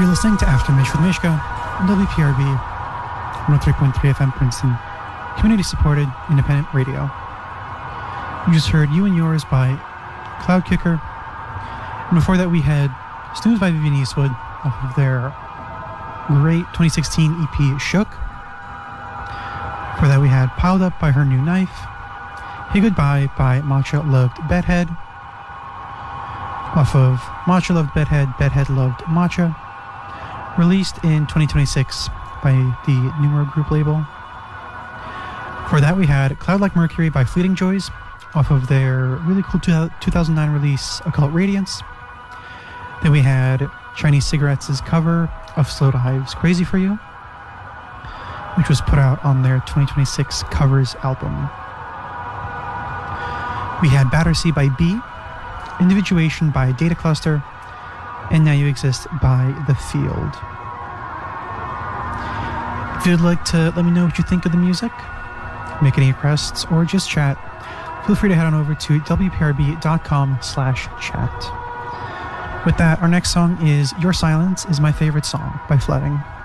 You're listening to After Mish with Mishka on WPRB 103.3 FM Princeton, community-supported independent radio. You just heard You and Yours by Cloud Kicker, and before that we had Snooze by Vivian Eastwood off of their great 2016 EP Shook. Before that we had Piled Up by Her New Knife, Hey Goodbye by Matcha Loved Bedhead, off of Matcha Loved Bedhead, Bedhead Loved Matcha, released in 2026 by the Numero Group label. For that we had Cloud Like Mercury by Fleeting Joys, off of their really cool 2009 release Occult Radiance. Then we had Chinese Cigarettes' cover of Slowdive's Crazy For You, which was put out on their 2026 Covers album. We had Battersea by B, Individuation by Data Cluster, and Now You Exist by The Field. If you'd like to let me know what you think of the music, make any requests, or just chat, feel free to head on over to wprb.com/chat. With that, our next song is Your Silence Is My Favorite Song by Flooding.